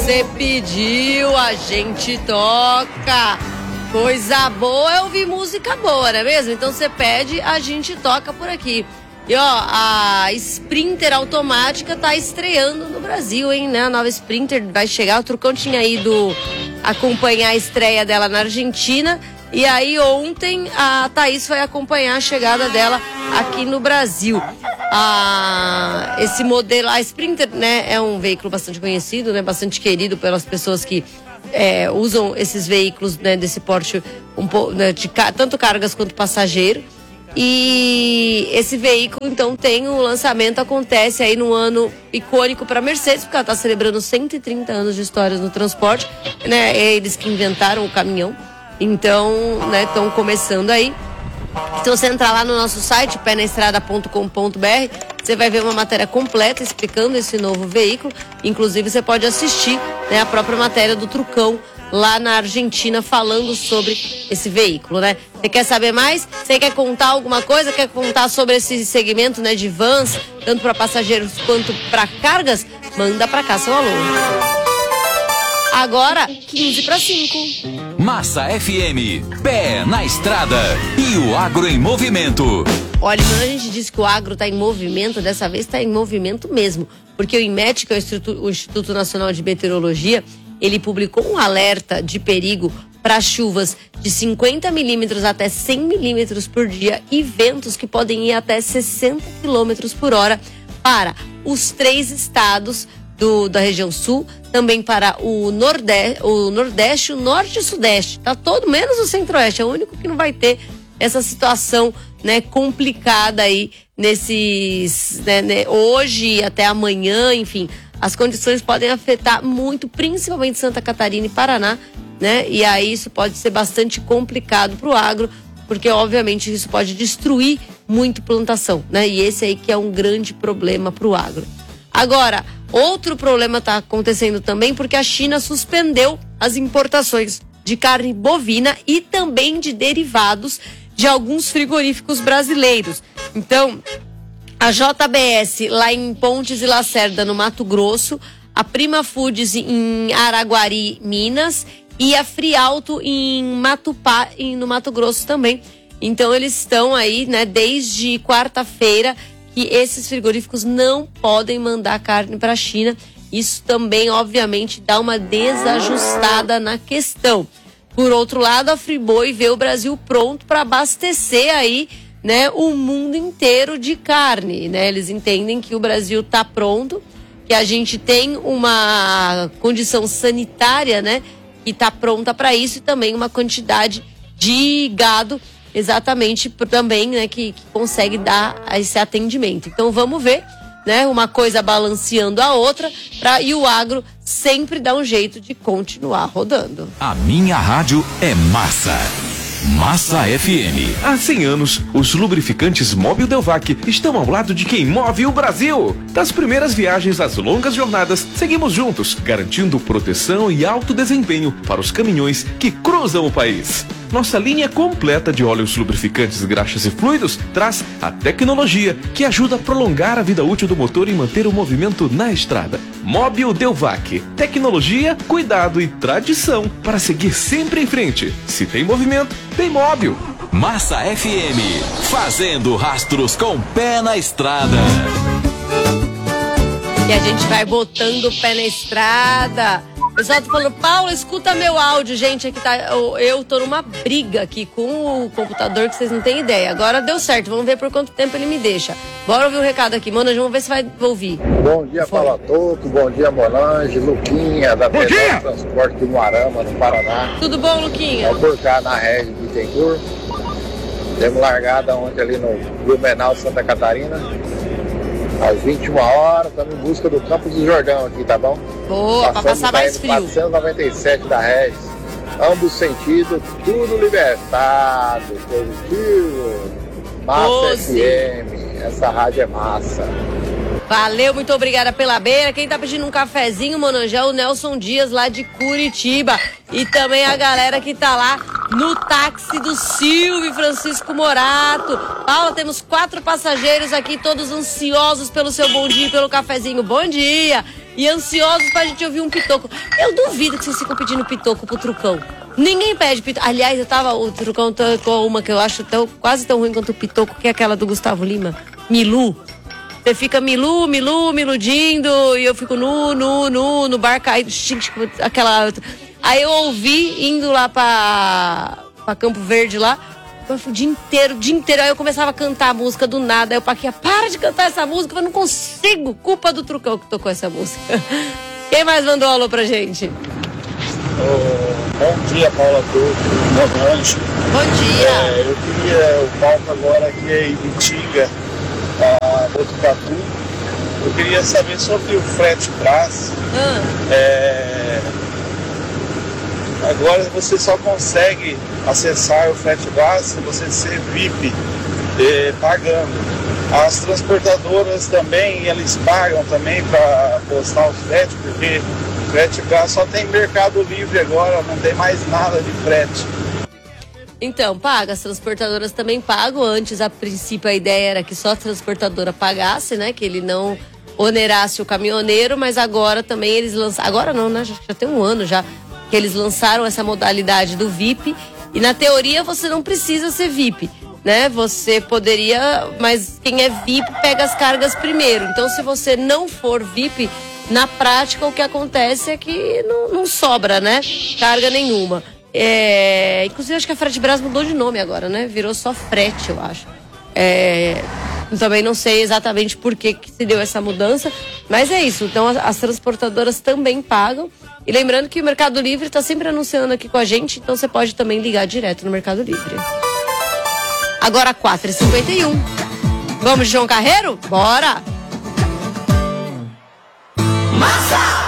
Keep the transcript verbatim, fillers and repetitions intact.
você pediu, a gente toca. Coisa boa é ouvir música boa, não é mesmo? Então você pede, a gente toca por aqui. E ó, a Sprinter automática tá estreando no Brasil, hein, né? A nova Sprinter vai chegar, o Trucão tinha ido acompanhar a estreia dela na Argentina. E aí ontem a Thaís foi acompanhar a chegada dela aqui no Brasil. Ah, esse modelo, a Sprinter, né, é um veículo bastante conhecido, né, bastante querido pelas pessoas que é, usam esses veículos, né, desse porte, um pouco, né, de tanto cargas quanto passageiro. E esse veículo, então, tem o lançamento, acontece aí no ano icônico para a Mercedes, porque ela está celebrando cento e trinta anos de histórias no transporte, né, é eles que inventaram o caminhão. Então, né, estão começando aí. Então, você entrar lá no nosso site, pé na estrada ponto com ponto b r, você vai ver uma matéria completa explicando esse novo veículo. Inclusive, você pode assistir, né, a própria matéria do Trucão lá na Argentina falando sobre esse veículo, né? Você quer saber mais? Você quer contar alguma coisa? Quer contar sobre esse segmento, né, de vans, tanto para passageiros quanto para cargas? Manda para cá seu alô. Agora, quinze para cinco. Massa F M, pé na estrada e o agro em movimento. Olha, quando a gente diz que o agro está em movimento, dessa vez está em movimento mesmo. Porque o INMET, que é o Instituto, o Instituto Nacional de Meteorologia, ele publicou um alerta de perigo para chuvas de cinquenta milímetros até cem milímetros por dia e ventos que podem ir até sessenta quilômetros por hora para os três estados do, da região sul, também para o nordeste, o nordeste, o norte e o sudeste. Tá todo menos o centro-oeste, é o único que não vai ter essa situação, né, complicada aí nesses, né, né, hoje até amanhã, enfim, as condições podem afetar muito, principalmente Santa Catarina e Paraná, né? E aí isso pode ser bastante complicado para o agro, porque obviamente isso pode destruir muito plantação, né? E esse aí que é um grande problema para o agro. Agora, outro problema está acontecendo também porque a China suspendeu as importações de carne bovina e também de derivados de alguns frigoríficos brasileiros. Então, a J B S lá em Pontes e Lacerda, no Mato Grosso, a Prima Foods em Araguari, Minas, e a Frialto em Matupá, no Mato Grosso também. Então, eles estão aí, né, desde quarta-feira, que esses frigoríficos não podem mandar carne para a China. Isso também, obviamente, dá uma desajustada na questão. Por outro lado, a Friboi vê o Brasil pronto para abastecer aí, né, o mundo inteiro de carne, né? Eles entendem que o Brasil está pronto, que a gente tem uma condição sanitária, né, que está pronta para isso, e também uma quantidade de gado exatamente também, né, que, que consegue dar esse atendimento. Então vamos ver, né, uma coisa balanceando a outra, pra, e o agro sempre dá um jeito de continuar rodando. A minha rádio é Massa. Massa F M. Há cem anos, os lubrificantes Mobil Delvac estão ao lado de quem move o Brasil. Das primeiras viagens às longas jornadas, seguimos juntos, garantindo proteção e alto desempenho para os caminhões que cruzam o país. Nossa linha completa de óleos lubrificantes, graxas e fluidos traz a tecnologia que ajuda a prolongar a vida útil do motor e manter o movimento na estrada. Mobil Delvac. Tecnologia, cuidado e tradição para seguir sempre em frente. Se tem movimento, tem Mobil. Massa F M, fazendo rastros com pé na estrada. E a gente vai botando o pé na estrada. O pessoal tá falando, Paulo, escuta meu áudio. Gente, aqui tá, eu, eu tô numa briga aqui com o computador que vocês não têm ideia. Agora deu certo, vamos ver por quanto tempo ele me deixa. Bora ouvir o recado aqui, Mano, vamos ver se vai ouvir. Bom dia, Paulo Toco, bom dia, Monange, Luquinha, da Pedal Transporte do Moarama, no Paraná. Tudo bom, Luquinha? Vamos por cá na rede de Bittencourt. Temos largada ontem ali no Blumenau, Santa Catarina. Às vinte e uma horas, estamos em busca do Campos do Jordão aqui, tá bom? Boa, pra passar mais frio. quatrocentos e noventa e sete da Regis, ambos sentidos, tudo libertado, positivo. Massa Doze. F M, essa rádio é massa. Valeu, muito obrigada pela beira. Quem tá pedindo um cafezinho, Monanjão, o Nelson Dias, lá de Curitiba. E também a galera que tá lá no táxi do Silvio Francisco Morato. Paula, temos quatro passageiros aqui, todos ansiosos pelo seu bom dia e pelo cafezinho. Bom dia! e ansiosos pra gente ouvir um pitoco. Eu duvido que vocês ficam pedindo pitoco pro Trucão. Ninguém pede pitoco. Aliás, eu tava, o Trucão tocou uma que eu acho tão, quase tão ruim quanto o pitoco, que é aquela do Gustavo Lima, Milu. Você fica milu, milu, miludindo, e eu fico nu, nu, nu, no bar caído, aquela... Aí eu ouvi, indo lá pra, pra Campo Verde lá, o dia inteiro, o dia inteiro, aí eu começava a cantar a música do nada, aí o Paquinha, para de cantar essa música, eu não consigo, culpa do Trucão que tocou essa música. Quem mais mandou alô pra gente? Oh, bom dia, Paula Couto, Novo Anjo. Bom dia. É, eu queria o palco agora aqui em Bitinga, a Botucatu. Eu queria saber sobre o frete Brás. Ah. É, agora você só consegue acessar o frete Brás se você ser V I P é, pagando. As transportadoras também, eles pagam também para postar o frete, porque frete Brás só tem Mercado Livre agora, não tem mais nada de frete. Então, paga, as transportadoras também pagam. Antes, a princípio, a ideia era que só a transportadora pagasse, né? Que ele não onerasse o caminhoneiro, mas agora também eles lançaram, agora não, né? Já, já tem um ano já que eles lançaram essa modalidade do V I P, e na teoria você não precisa ser V I P, né? Você poderia, mas quem é V I P pega as cargas primeiro. Então, se você não for V I P, na prática o que acontece é que não, não sobra, né? Carga nenhuma. É, inclusive acho que a Frete Brás mudou de nome agora, né? Virou só frete, eu acho. É, também não sei exatamente por que, que se deu essa mudança, mas é isso. Então as, as transportadoras também pagam. E lembrando que o Mercado Livre está sempre anunciando aqui com a gente, então você pode também ligar direto no Mercado Livre. Agora quatro e cinquenta e um. Vamos de João Carreiro? Bora! Massa!